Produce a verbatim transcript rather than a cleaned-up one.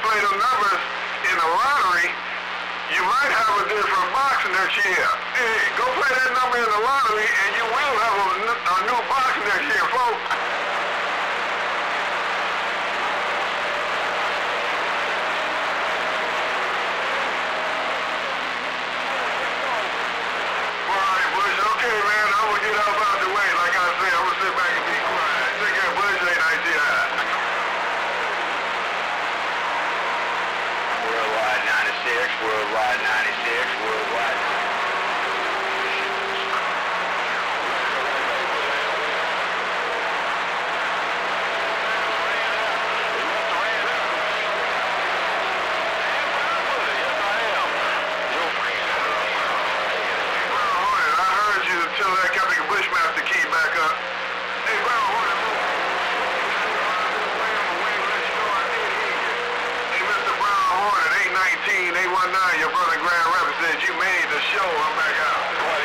play the numbers in the lottery, you might have a different box next year. Hey, go play that number in the lottery and you will have a, a new box next year, folks. Alright, Bush, okay, man, I'm gonna get up out the way. Like I said, I'm gonna sit back and be quiet. Take care, Bush, ain't I G I. Worldwide ninety-six, Worldwide ninety-six, Worldwide. Tell that Captain Bushmaster key back up. Hey, Brown Hornet. Hey, Mister Brown Hornet, eight nineteen, eight one nine, your brother Grand Rapids said you made the show. I'm back out.